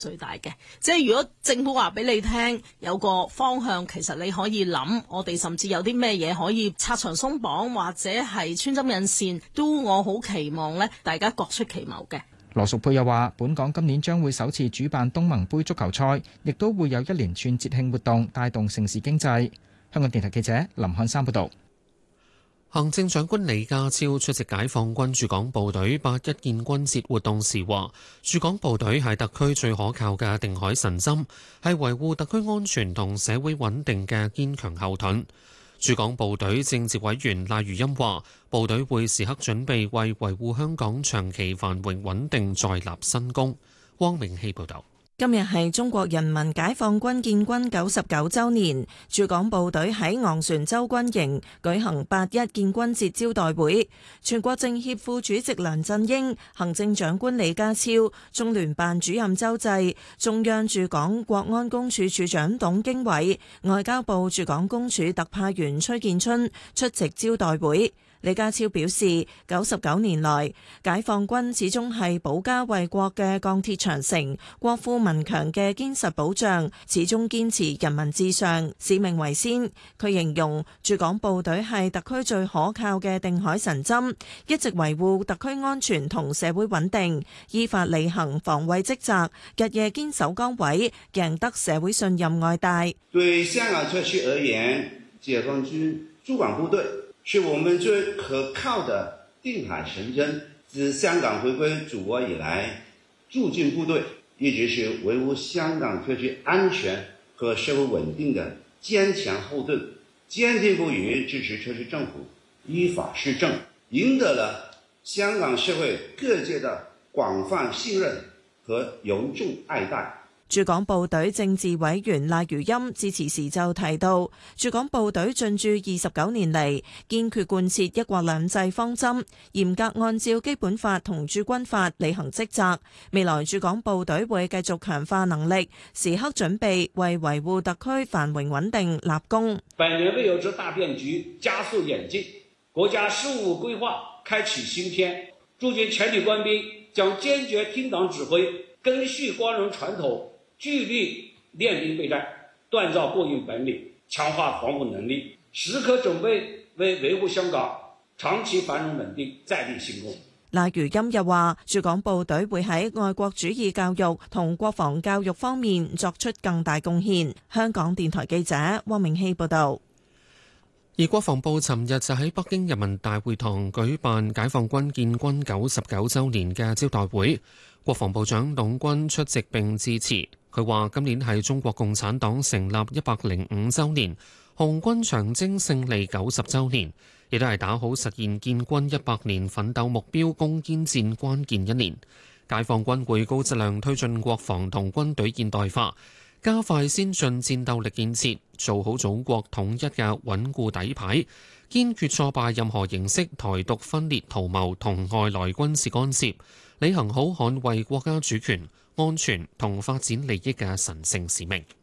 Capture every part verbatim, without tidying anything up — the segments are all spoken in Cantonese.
最大嘅。即係如果政府話俾你聽有個方向，其實你可以諗，我哋甚至有啲咩嘢可以拆牆鬆綁或者係穿針引線，都我好期望呢大家各出奇謀嘅。 羅淑佩又話，本港今年將會首次主辦東盟杯足球賽，亦都會有一連串節慶活動帶動城市經濟。香港電台記者林漢山報道。 行政長官李家超出席解放軍駐港部隊八一建軍節活動時話，駐港部隊係特區最可靠嘅定海神針，係維護特區安全同社會穩定嘅堅強後盾。駐港部隊政治委員賴如欽話，部隊會時刻準備為維護香港長期繁榮穩定再立新功。汪明希報導。 今日係中國人民解放軍建軍九十九週年，駐港部隊喺昂船洲軍營舉行八一建軍節招待會。全國政協副主席梁振英、行政長官李家超、中聯辦主任周濟、中央駐港國安公署署長董經緯、外交部駐港公署特派員崔建春出席招待會。李家超表示，九十九年來，解放軍始終係保家衛國嘅鋼鐵長城，國富民強嘅堅實保障，始終堅持人民至上、使命為先。佢形容駐港部隊係特區最可靠嘅定海神針，一直維護特區安全同社會穩定，依法履行防衛職責，日夜堅守崗位，贏得社會信任愛戴。 對香港特區而言，解放軍駐港部隊是我們最可靠的定海神針。自香港回歸祖國以來，駐軍部隊一直是維護香港特區安全和社會穩定的堅強後盾，堅定不移支持特區政府依法施政，贏得了香港社會各界的廣泛信任和由衷愛戴。 駐港部隊政治委員賴如欽致辭時就提到，駐港部隊進駐二十九年嚟，堅決貫徹一國兩制方針，嚴格按照基本法同駐軍法履行職責。未來駐港部隊會繼續強化能力，時刻準備為維護特區繁榮穩定立功。 百年未有之大變局加速演進，國家事務規劃開啟新篇。駐軍全體官兵將堅決聽黨指揮，根續光榮傳統，聚力練兵備戰，鍛造過硬本領，強化防護能力，時刻準備為維護香港長期繁榮穩定再立新功。 賴如欽又話，駐港部隊會喺愛國主義教育同國防教育方面作出更大貢獻。香港電台記者汪明希報導。 而國防部尋日就喺北京人民大會堂舉辦解放軍建軍九十九週年嘅招待會，國防部長董軍出席並致辭。佢話：今年係中國共產黨成立一百零五週年，紅軍長征勝利九十週年，亦都係打好實現建軍一百年奮鬥目標攻堅戰關鍵一年。解放軍會高質量推進國防同軍隊現代化，加快先進戰鬥力建設，做好祖國統一嘅穩固底牌，堅決挫敗任何形式台獨分裂圖謀同外來軍事干涉，履行好捍衛國家主權、安全同發展利益嘅神聖使命。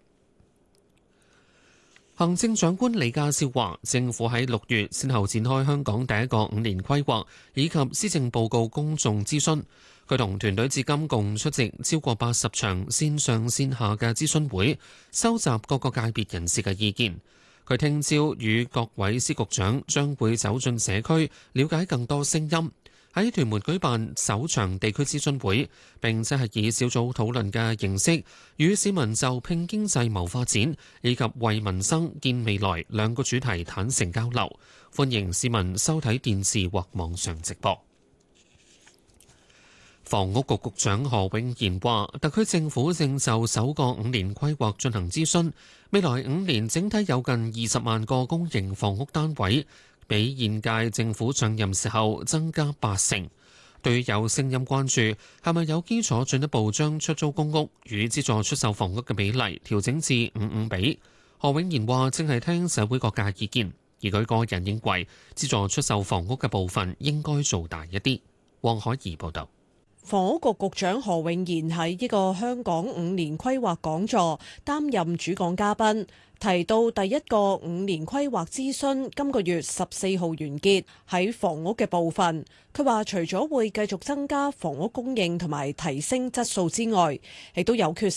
行政長官李家超話，政府喺六月先後展開香港第一個五年規劃以及施政報告公眾諮詢。佢同團隊至今共出席超過八十場線上線下嘅諮詢會，收集各個界別人士嘅意見。佢聽朝與各位司局長將會走進社區，了解更多聲音。喺屯門舉辦首場地區諮詢會，並且係以小組討論嘅形式，與市民就拼經濟謀發展以及為民生建未來兩個主題坦誠交流。歡迎市民收睇電視或網上直播。房屋局局長何永賢話，特區政府正就首個五年規劃進行諮詢，未來五年整體有近二十萬個公營房屋單位，比現屆政府上任時候增加八成。對於有聲音關注係咪有基礎進一步將出租公屋與資助出售房屋嘅比例調整至五五比，何永賢話正係聽社會各界意見，而佢個人認為資助出售房屋嘅部分應該做大一啲。黃海怡報導。 房屋局局長何永賢喺呢個香港五年規劃講座擔任主講嘉賓，提到第一個五年規劃諮詢今個月十四號完結。喺房屋嘅部分，佢話除咗會繼續增加房屋供應同埋提升質素之外，亦都有決